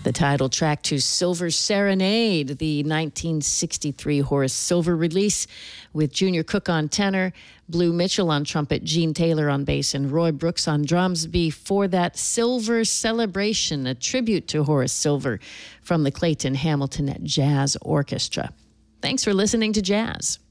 The title track to Silver Serenade, the 1963 Horace Silver release, with Junior Cook on tenor, Blue Mitchell on trumpet, Gene Taylor on bass, and Roy Brooks on drums. Before that, Silver Celebration, a tribute to Horace Silver from the Clayton Hamilton Jazz Orchestra. Thanks for listening to Jazz.